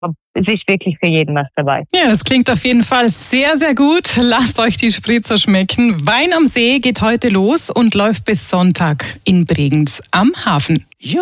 es ist wirklich für jeden was dabei. Ja, das klingt auf jeden Fall sehr, sehr gut. Lasst euch die Spritzer schmecken. Wein am See geht heute los und läuft bis Sonntag in Bregenz am Hafen.